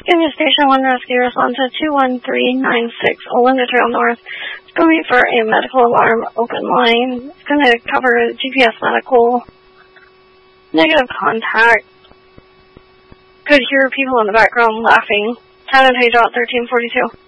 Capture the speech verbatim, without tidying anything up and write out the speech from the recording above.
Skinny Station one Rescue response to two one three nine six Olinda Trail North. It's going for a medical alarm open line. It's going to cover G P S medical. Negative contact. Could hear people in the background laughing. Canada page out thirteen forty-two.